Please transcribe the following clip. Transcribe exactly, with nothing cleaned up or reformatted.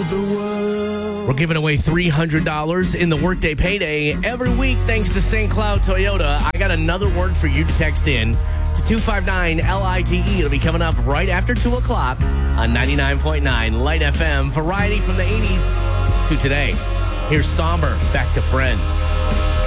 the world. We're giving away three hundred dollars in the Workday Payday every week thanks to Saint Cloud Toyota. I got another word for you to text in to two five nine L I T E. It'll be coming up right after two o'clock on ninety-nine point nine Light F M. Variety from the eighties to today. Here's Somber, Back to Friends.